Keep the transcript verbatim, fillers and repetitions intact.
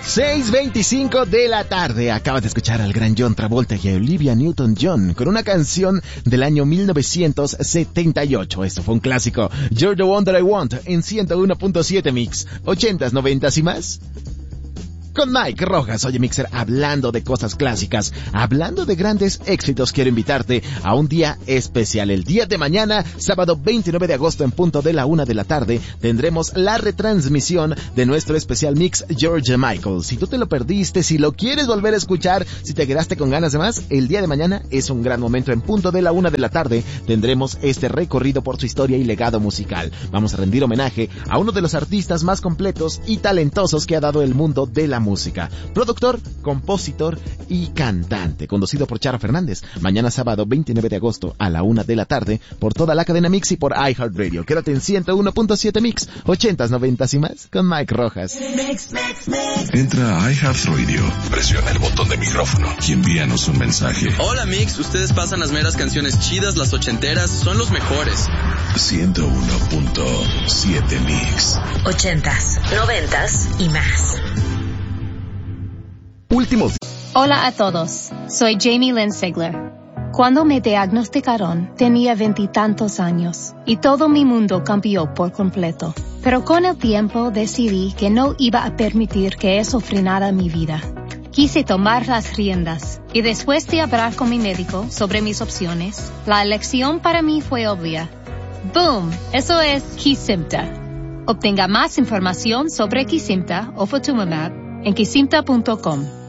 seis veinticinco de la tarde. Acabas de escuchar al gran John Travolta y a Olivia Newton-John con una canción del año mil novecientos setenta y ocho. Esto fue un clásico. You're the one that I want en ciento uno punto siete Mix. ochentas, noventas y más. Con Mike Rojas. Oye, Mixer, hablando de cosas clásicas, hablando de grandes éxitos, quiero invitarte a un día especial. El día de mañana, sábado veintinueve de agosto, en punto de la una de la tarde, tendremos la retransmisión de nuestro especial mix George Michael. Si tú te lo perdiste, si lo quieres volver a escuchar, si te quedaste con ganas de más, el día de mañana es un gran momento. En punto de la una de la tarde, tendremos este recorrido por su historia y legado musical. Vamos a rendir homenaje a uno de los artistas más completos y talentosos que ha dado el mundo de la música. Productor, compositor y cantante, conducido por Charo Fernández. Mañana sábado veintinueve de agosto a la una de la tarde por toda la cadena Mix y por iHeartRadio. Quédate en ciento uno punto siete Mix, ochentas, noventas y más con Mike Rojas. Mix, mix, mix. Entra a iHeartRadio, presiona el botón de micrófono y envíanos un mensaje. Hola Mix, ustedes pasan las meras canciones chidas, las ochenteras, son los mejores. ciento uno punto siete Mix. Ochentas, noventas y más. Últimos. Hola a todos, soy Jamie Lynn Sigler. Cuando me diagnosticaron, tenía veintitantos años y todo mi mundo cambió por completo. Pero con el tiempo decidí que no iba a permitir que eso frenara mi vida. Quise tomar las riendas y después de hablar con mi médico sobre mis opciones, la elección para mí fue obvia. ¡Boom! Eso es Kesimpta. Obtenga más información sobre Kesimpta o Ofatumumab en kesimpta punto com.